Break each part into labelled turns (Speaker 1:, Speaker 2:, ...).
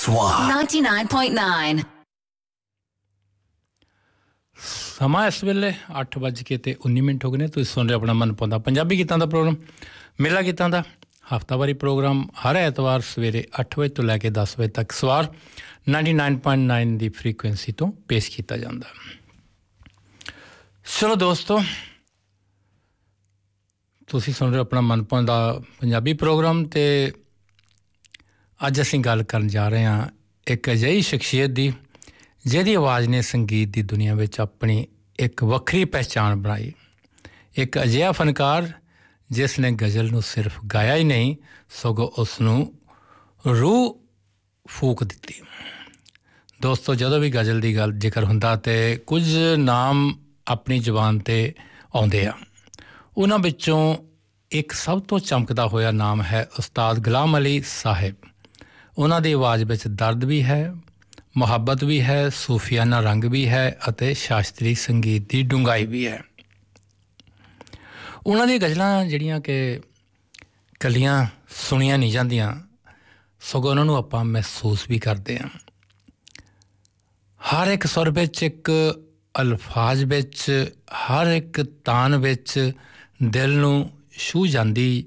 Speaker 1: Swar 99.9
Speaker 2: ਸਮਾਂ ਇਸ ਵੇਲੇ 8:19 ਹੋ ਗਏ ਨੇ। ਤੁਸੀਂ ਸੁਣ ਰਹੇ ਆਪਣਾ ਮਨਪਸੰਦ ਪੰਜਾਬੀ ਗੀਤਾਂ ਦਾ ਪ੍ਰੋਗਰਾਮ ਮੇਲਾ ਗੀਤਾਂ ਦਾ ਹਫ਼ਤਾਵਾਰੀ ਪ੍ਰੋਗਰਾਮ ਹਰ ਐਤਵਾਰ ਸਵੇਰੇ 8 ਵਜੇ ਤੋਂ ਲੈ ਕੇ 10 ਵਜੇ ਤੱਕ ਸਵਾਰ 99.9 ਦੀ ਫ੍ਰੀਕੁਐਂਸੀ ਤੋਂ ਪੇਸ਼ ਕੀਤਾ ਜਾਂਦਾ। ਚਲੋ ਦੋਸਤੋ, ਤੁਸੀਂ ਸੁਣ ਰਹੇ ਆਪਣਾ ਮਨਪਸੰਦ ਦਾ ਪੰਜਾਬੀ ਪ੍ਰੋਗਰਾਮ ਅਤੇ ਅੱਜ ਅਸੀਂ ਗੱਲ ਕਰਨ ਜਾ ਰਹੇ ਹਾਂ ਇੱਕ ਅਜਿਹੀ ਸ਼ਖਸੀਅਤ ਦੀ ਜਿਹਦੀ ਆਵਾਜ਼ ਨੇ ਸੰਗੀਤ ਦੀ ਦੁਨੀਆ ਵਿੱਚ ਆਪਣੀ ਇੱਕ ਵੱਖਰੀ ਪਹਿਚਾਣ ਬਣਾਈ। ਇੱਕ ਅਜਿਹਾ ਫਨਕਾਰ ਜਿਸ ਨੇ ਗਜ਼ਲ ਨੂੰ ਸਿਰਫ ਗਾਇਆ ਹੀ ਨਹੀਂ ਸਗੋਂ ਉਸ ਨੂੰ ਰੂਹ ਫੂਕ ਦਿੱਤੀ। ਦੋਸਤੋ, ਜਦੋਂ ਵੀ ਗਜ਼ਲ ਦੀ ਗੱਲ ਜ਼ਿਕਰ ਹੁੰਦਾ ਤਾਂ ਕੁਝ ਨਾਮ ਆਪਣੀ ਜ਼ੁਬਾਨ 'ਤੇ ਆਉਂਦੇ ਆ। ਉਹਨਾਂ ਵਿੱਚੋਂ ਇੱਕ ਸਭ ਤੋਂ ਚਮਕਦਾ ਹੋਇਆ ਨਾਮ ਹੈ ਉਸਤਾਦ ਗੁਲਾਮ ਅਲੀ ਸਾਹਿਬ। ਉਹਨਾਂ ਦੀ ਆਵਾਜ਼ ਵਿੱਚ ਦਰਦ ਵੀ ਹੈ, ਮੁਹੱਬਤ ਵੀ ਹੈ, ਸੂਫੀਆਨਾ ਰੰਗ ਵੀ ਹੈ ਅਤੇ ਸ਼ਾਸਤਰੀ ਸੰਗੀਤ ਦੀ ਡੂੰਘਾਈ ਵੀ ਹੈ। ਉਹਨਾਂ ਦੀਆਂ ਗਜ਼ਲਾਂ ਜਿਹੜੀਆਂ ਕਿ ਇਕੱਲੀਆਂ ਸੁਣੀਆਂ ਨਹੀਂ ਜਾਂਦੀਆਂ ਸਗੋਂ ਉਹਨਾਂ ਨੂੰ ਆਪਾਂ ਮਹਿਸੂਸ ਵੀ ਕਰਦੇ ਹਾਂ। ਹਰ ਇੱਕ ਸੁਰ ਵਿੱਚ, ਇੱਕ ਅਲਫਾਜ਼ ਵਿੱਚ, ਹਰ ਇੱਕ ਤਾਨ ਵਿੱਚ ਦਿਲ ਨੂੰ ਛੂਹ ਜਾਂਦੀ।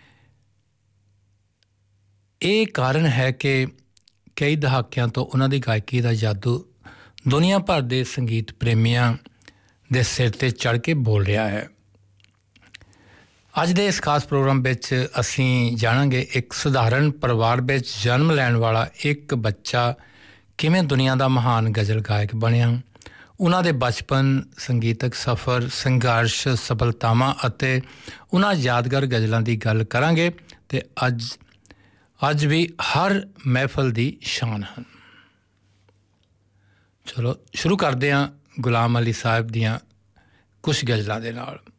Speaker 2: ਇਹ ਕਾਰਨ ਹੈ ਕਿ ਕਈ ਦਹਾਕਿਆਂ ਤੋਂ ਉਹਨਾਂ ਦੀ ਗਾਇਕੀ ਦਾ ਜਾਦੂ ਦੁਨੀਆ ਭਰ ਦੇ ਸੰਗੀਤ ਪ੍ਰੇਮੀਆਂ ਦੇ ਸਿਰ 'ਤੇ ਚੜ੍ਹ ਕੇ ਬੋਲ ਰਿਹਾ ਹੈ। ਅੱਜ ਦੇ ਇਸ ਖਾਸ ਪ੍ਰੋਗਰਾਮ ਵਿੱਚ ਅਸੀਂ ਜਾਣਾਂਗੇ ਇੱਕ ਸਧਾਰਨ ਪਰਿਵਾਰ ਵਿੱਚ ਜਨਮ ਲੈਣ ਵਾਲਾ ਇੱਕ ਬੱਚਾ ਕਿਵੇਂ ਦੁਨੀਆ ਦਾ ਮਹਾਨ ਗਜ਼ਲ ਗਾਇਕ ਬਣਿਆ। ਉਹਨਾਂ ਦੇ ਬਚਪਨ, ਸੰਗੀਤਕ ਸਫ਼ਰ, ਸੰਘਰਸ਼, ਸਫਲਤਾਵਾਂ ਅਤੇ ਉਹਨਾਂ ਯਾਦਗਾਰ ਗਜ਼ਲਾਂ ਦੀ ਗੱਲ ਕਰਾਂਗੇ ਅਤੇ ਅੱਜ ਵੀ ਹਰ ਮਹਿਫਲ ਦੀ ਸ਼ਾਨ ਹਨ। ਚਲੋ ਸ਼ੁਰੂ ਕਰਦੇ ਹਾਂ ਗੁਲਾਮ ਅਲੀ ਸਾਹਿਬ ਦੀਆਂ ਕੁਛ ਗਜ਼ਲਾਂ ਦੇ ਨਾਲ।